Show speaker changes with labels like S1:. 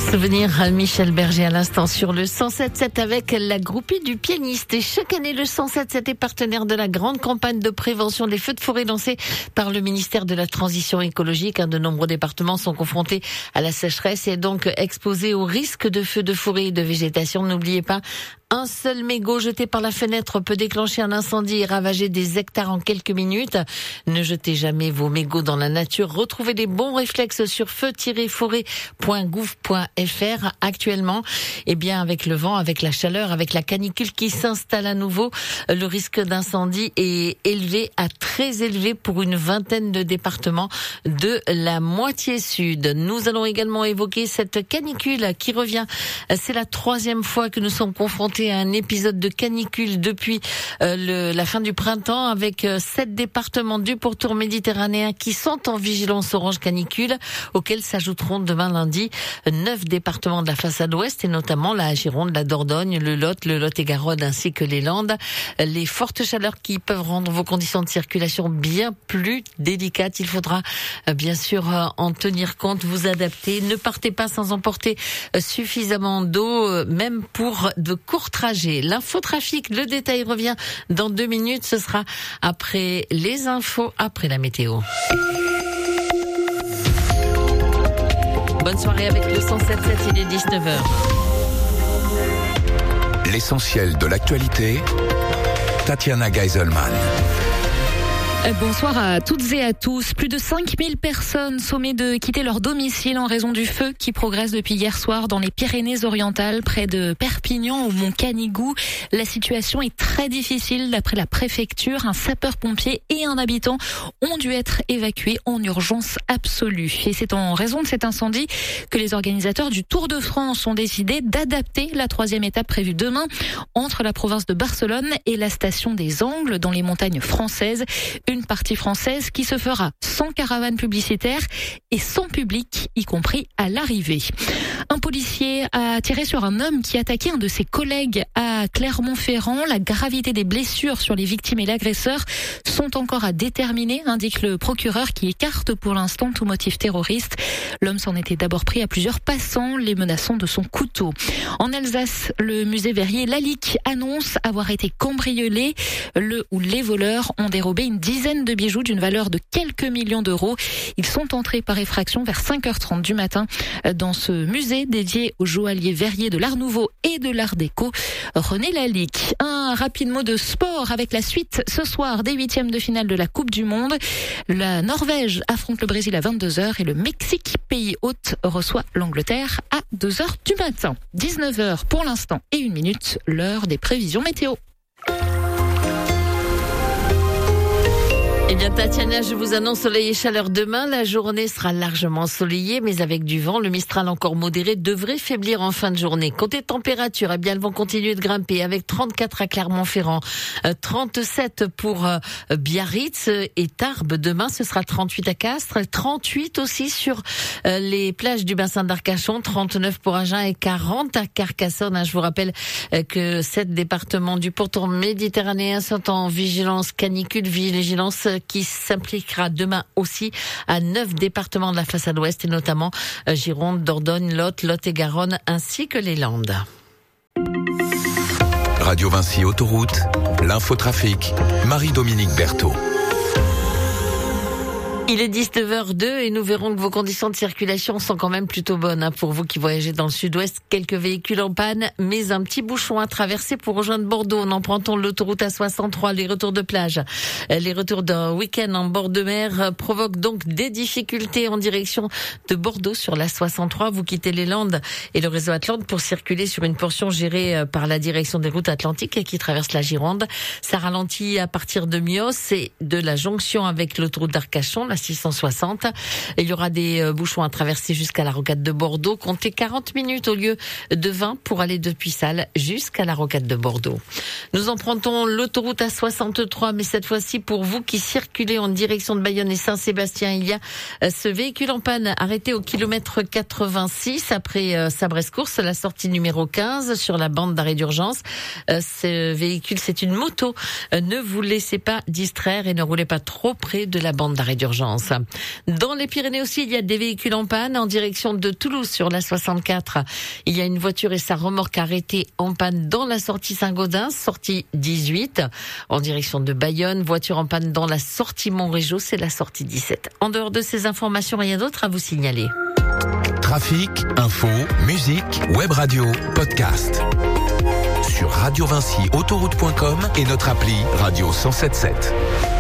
S1: Souvenir Michel Berger à l'instant sur le 107.7 avec la groupie du pianiste. Et chaque année, le 107.7 est partenaire de la grande campagne de prévention des feux de forêt lancée par le ministère de la Transition écologique. De nombreux départements sont confrontés à la sécheresse et donc exposés au risque de feux de forêt et de végétation. N'oubliez pas, un seul mégot jeté par la fenêtre peut déclencher un incendie et ravager des hectares en quelques minutes. Ne jetez jamais vos mégots dans la nature. Retrouvez les bons réflexes sur feu-forêt.gouv.fr. Actuellement, avec le vent, avec la chaleur, avec la canicule qui s'installe à nouveau, le risque d'incendie est élevé à très élevé pour une vingtaine de départements de la moitié sud. Nous allons également évoquer cette canicule qui revient. C'est la 3e fois que nous sommes confrontés à un épisode de canicule depuis la fin du printemps, avec 7 départements du pourtour méditerranéen qui sont en vigilance orange canicule, auxquels s'ajouteront demain lundi 9 départements de la façade ouest, et notamment la Gironde, la Dordogne, le Lot-et-Garonne ainsi que les Landes. Les fortes chaleurs qui peuvent rendre vos conditions de circulation bien plus délicates. Il faudra bien sûr en tenir compte, vous adapter. Ne partez pas sans emporter suffisamment d'eau, même pour de courts trajets. L'infotrafic, le détail revient dans 2 minutes. Ce sera après les infos, après la météo. Bonne soirée avec le 107.7, il est 19h.
S2: L'essentiel de l'actualité, Tatiana Geiselman.
S3: Bonsoir à toutes et à tous. Plus de 5000 personnes sommées de quitter leur domicile en raison du feu qui progresse depuis hier soir dans les Pyrénées-Orientales, près de Perpignan, au Mont Canigou. La situation est très difficile d'après la préfecture. Un sapeur-pompier et un habitant ont dû être évacués en urgence absolue. Et c'est en raison de cet incendie que les organisateurs du Tour de France ont décidé d'adapter la 3e étape prévue demain entre la province de Barcelone et la station des Angles dans les montagnes françaises. Une partie française qui se fera sans caravane publicitaire et sans public, y compris à l'arrivée. Un policier a tiré sur un homme qui attaquait un de ses collègues à Clermont-Ferrand. La gravité des blessures sur les victimes et l'agresseur sont encore à déterminer, indique le procureur qui écarte pour l'instant tout motif terroriste. L'homme s'en était d'abord pris à plusieurs passants, les menaçant de son couteau. En Alsace, le musée Verrier Lalique annonce avoir été cambriolé. Les voleurs ont dérobé une dizaine de bijoux d'une valeur de quelques millions d'euros. Ils sont entrés par effraction vers 5h30 du matin dans ce musée dédié aux joailliers verriers de l'Art Nouveau et de l'Art Déco. René Lalique. Un rapide mot de sport avec la suite ce soir des 8e de finale de la Coupe du Monde. La Norvège affronte le Brésil à 22h et le Mexique, pays hôte, reçoit l'Angleterre à 2h du matin. 19h pour l'instant et 1 minute, l'heure des prévisions météo.
S1: Eh bien, Tatiana, je vous annonce soleil et chaleur demain. La journée sera largement ensoleillée, mais avec du vent. Le Mistral encore modéré devrait faiblir en fin de journée. Côté température, elles vont continuer de grimper avec 34 à Clermont-Ferrand, 37 pour Biarritz et Tarbes. Demain, ce sera 38 à Castres, 38 aussi sur les plages du bassin d'Arcachon, 39 pour Agen et 40 à Carcassonne. Je vous rappelle que 7 départements du pourtour méditerranéen sont en vigilance canicule, vigilance qui s'impliquera demain aussi à 9 départements de la façade ouest et notamment Gironde, Dordogne, Lot-et-Garonne ainsi que les Landes.
S2: Radio Vinci Autoroute, l'infotrafic, Marie-Dominique Berthaud.
S1: Il est 19h02 et nous verrons que vos conditions de circulation sont quand même plutôt bonnes pour vous qui voyagez dans le sud-ouest. Quelques véhicules en panne, mais un petit bouchon à traverser pour rejoindre Bordeaux en empruntant l'autoroute A63. Les retours de plage, les retours d'un week-end en bord de mer provoquent donc des difficultés en direction de Bordeaux sur l'A63. Vous quittez les Landes et le réseau Atlante pour circuler sur une portion gérée par la direction des routes atlantiques qui traverse la Gironde. Ça ralentit à partir de Mios et de la jonction avec l'autoroute d'Arcachon, la 660. Il y aura des bouchons à traverser jusqu'à la rocade de Bordeaux. Comptez 40 minutes au lieu de 20 pour aller de Puissales jusqu'à la rocade de Bordeaux. Nous empruntons l'autoroute A63, mais cette fois-ci pour vous qui circulez en direction de Bayonne et Saint-Sébastien, il y a ce véhicule en panne arrêté au kilomètre 86 après Sabrescourse, la sortie numéro 15 sur la bande d'arrêt d'urgence. Ce véhicule, c'est une moto. Ne vous laissez pas distraire et ne roulez pas trop près de la bande d'arrêt d'urgence. d'essence. Dans les Pyrénées aussi, il y a des véhicules en panne en direction de Toulouse sur la 64. Il y a une voiture et sa remorque arrêtée en panne dans la sortie Saint-Gaudens, sortie 18. En direction de Bayonne, voiture en panne dans la sortie Montrégeau, c'est la sortie 17. En dehors de ces informations, rien d'autre à vous signaler.
S2: Trafic, info, musique, web radio, podcast. Sur Radio Vinci, autoroute.com et notre appli Radio 107.7.